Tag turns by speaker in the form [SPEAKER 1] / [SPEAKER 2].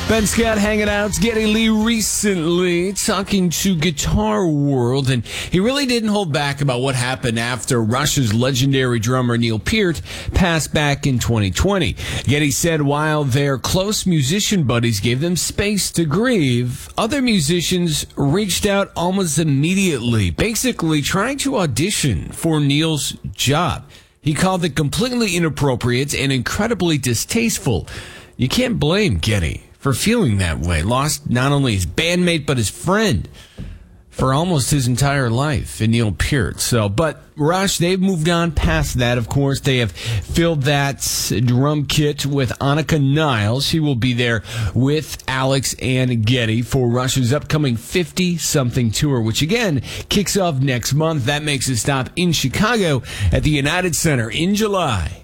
[SPEAKER 1] Ben Scott hanging out, Geddy Lee recently talking to Guitar World, and he really didn't hold back about what happened after Rush's legendary drummer Neil Peart passed back in 2020. Geddy said while their close musician buddies gave them space to grieve, other musicians reached out almost immediately, basically trying to audition for Neil's job. He called it completely inappropriate and incredibly distasteful. You can't blame Geddy for feeling that way. Lost not only his bandmate, but his friend for almost his entire life in Neil Peart. But Rush, they've moved on past that, of course. They have filled that drum kit with Annika Niles. She will be there with Alex and Geddy for Rush's upcoming 50-something tour, which again kicks off next month. That makes a stop in Chicago at the United Center in July.